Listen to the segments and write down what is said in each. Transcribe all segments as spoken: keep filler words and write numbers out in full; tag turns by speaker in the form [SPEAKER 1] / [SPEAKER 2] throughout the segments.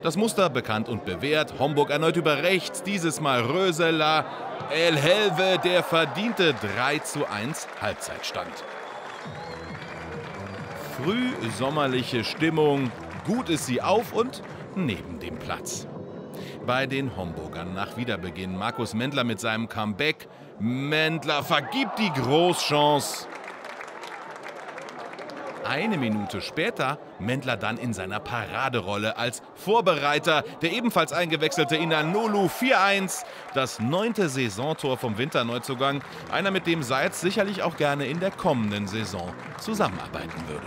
[SPEAKER 1] Das Muster bekannt und bewährt. Homburg erneut über rechts, dieses Mal Röseler. El Helve, der verdiente drei zu eins Halbzeitstand. Früh sommerliche Stimmung, gut ist sie auf und neben dem Platz. Bei den Homburgern nach Wiederbeginn Markus Mendler mit seinem Comeback. Mendler vergibt die Großchance. Eine Minute später Mendler dann in seiner Paraderolle als Vorbereiter. Der ebenfalls eingewechselte Inanolu vier eins. Das neunte Saisontor vom Winterneuzugang. Einer, mit dem Seitz sicherlich auch gerne in der kommenden Saison zusammenarbeiten würde.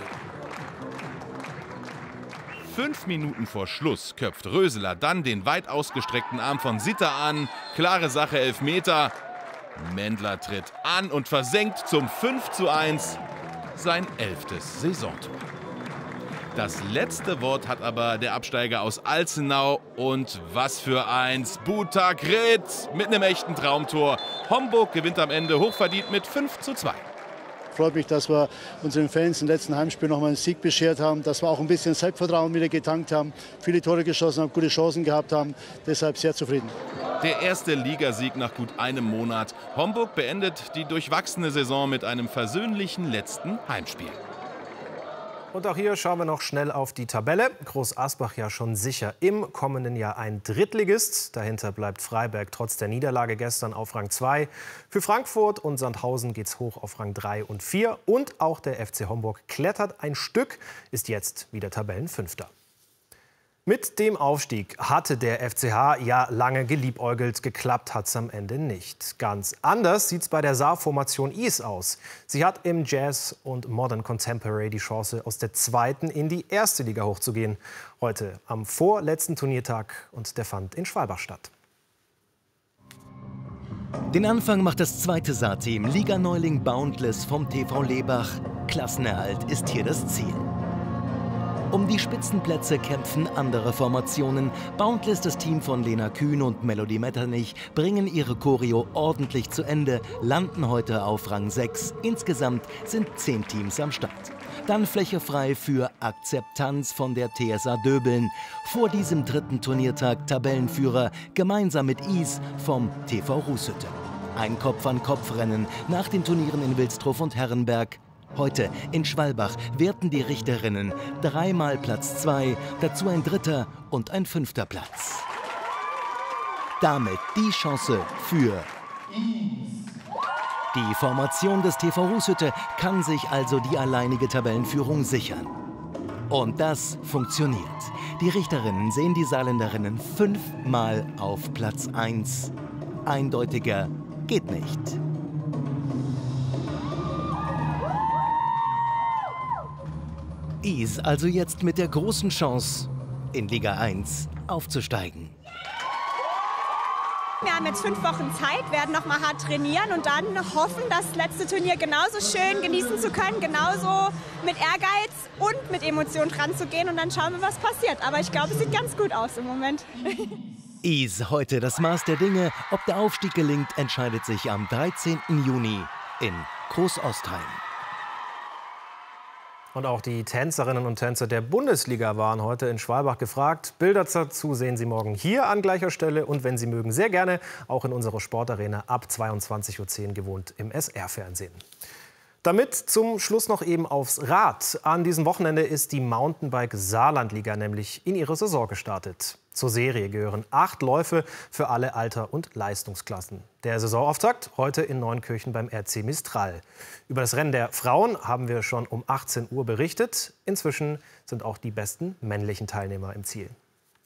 [SPEAKER 1] Fünf Minuten vor Schluss köpft Röseler dann den weit ausgestreckten Arm von Sitter an. Klare Sache, Elfmeter. Mendler tritt an und versenkt zum fünf zu eins. Sein elftes Saisontor. Das letzte Wort hat aber der Absteiger aus Alzenau. Und was für eins. Butakrit mit einem echten Traumtor. Homburg gewinnt am Ende hochverdient mit fünf zu zwei.
[SPEAKER 2] Freut mich, dass wir unseren Fans im letzten Heimspiel noch mal einen Sieg beschert haben, dass wir auch ein bisschen Selbstvertrauen wieder getankt haben, viele Tore geschossen haben, gute Chancen gehabt haben. Deshalb sehr zufrieden.
[SPEAKER 1] Der erste Ligasieg nach gut einem Monat. Homburg beendet die durchwachsene Saison mit einem versöhnlichen letzten Heimspiel.
[SPEAKER 3] Und auch hier schauen wir noch schnell auf die Tabelle. Groß Asbach ja schon sicher im kommenden Jahr ein Drittligist. Dahinter bleibt Freiberg trotz der Niederlage gestern auf Rang zwei. Für Frankfurt und Sandhausen geht es hoch auf Rang drei und vier. Und auch der F C Homburg klettert ein Stück, ist jetzt wieder Tabellenfünfter. Mit dem Aufstieg hatte der F C H ja lange geliebäugelt, geklappt hat es am Ende nicht. Ganz anders sieht es bei der Saar-Formation Is aus. Sie hat im Jazz und Modern Contemporary die Chance, aus der zweiten in die erste Liga hochzugehen. Heute am vorletzten Turniertag und der fand in Schwalbach statt.
[SPEAKER 4] Den Anfang macht das zweite Saar-Team, Liga-Neuling Boundless vom T V Lebach. Klassenerhalt ist hier das Ziel. Um die Spitzenplätze kämpfen andere Formationen. Boundless, das Team von Lena Kühn und Melody Metternich, bringen ihre Choreo ordentlich zu Ende, landen heute auf Rang sechs. Insgesamt sind zehn Teams am Start. Dann Fläche frei für Akzeptanz von der T S A Döbeln. Vor diesem dritten Turniertag Tabellenführer gemeinsam mit Is vom T V Rushütte. Ein Kopf-an-Kopf-Rennen nach den Turnieren in Wilsdruff und Herrenberg. Heute in Schwalbach werten die Richterinnen dreimal Platz zwei, dazu ein dritter und ein fünfter Platz. Damit die Chance für die Formation des T V Rushütte kann sich also die alleinige Tabellenführung sichern. Und das funktioniert. Die Richterinnen sehen die Saarländerinnen fünfmal auf Platz eins. Eindeutiger geht nicht. Is also jetzt mit der großen Chance, in Liga eins aufzusteigen.
[SPEAKER 5] Wir haben jetzt fünf Wochen Zeit, werden noch mal hart trainieren und dann hoffen, das letzte Turnier genauso schön genießen zu können, genauso mit Ehrgeiz und mit Emotionen dran zu gehen und dann schauen wir, was passiert. Aber ich glaube, es sieht ganz gut aus im Moment.
[SPEAKER 4] Is heute das Maß der Dinge. Ob der Aufstieg gelingt, entscheidet sich am dreizehnten Juni in Großostheim.
[SPEAKER 3] Und auch die Tänzerinnen und Tänzer der Bundesliga waren heute in Schwalbach gefragt. Bilder dazu sehen Sie morgen hier an gleicher Stelle und wenn Sie mögen, sehr gerne auch in unserer Sportarena ab zweiundzwanzig Uhr zehn gewohnt im S R-Fernsehen. Damit zum Schluss noch eben aufs Rad. An diesem Wochenende ist die Mountainbike-Saarlandliga nämlich in ihre Saison gestartet. Zur Serie gehören acht Läufe für alle Alter- und Leistungsklassen. Der Saisonauftakt heute in Neunkirchen beim R C Mistral. Über das Rennen der Frauen haben wir schon um achtzehn Uhr berichtet. Inzwischen sind auch die besten männlichen Teilnehmer im Ziel.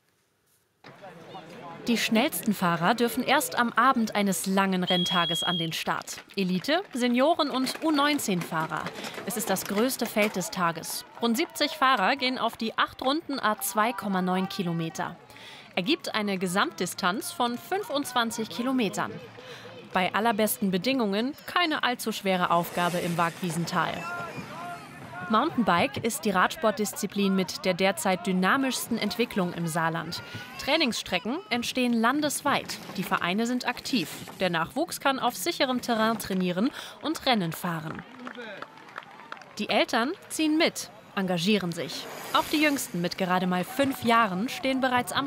[SPEAKER 6] Die schnellsten Fahrer dürfen erst am Abend eines langen Renntages an den Start. Elite, Senioren und U neunzehn-Fahrer. Es ist das größte Feld des Tages. Rund siebzig Fahrer gehen auf die acht Runden à zwei Komma neun Kilometer. Ergibt eine Gesamtdistanz von fünfundzwanzig Kilometern. Bei allerbesten Bedingungen keine allzu schwere Aufgabe im Waagwiesental. Mountainbike ist die Radsportdisziplin mit der derzeit dynamischsten Entwicklung im Saarland. Trainingsstrecken entstehen landesweit. Die Vereine sind aktiv. Der Nachwuchs kann auf sicherem Terrain trainieren und Rennen fahren. Die Eltern ziehen mit. engagieren sich. Auch die Jüngsten mit gerade mal fünf Jahren stehen bereits am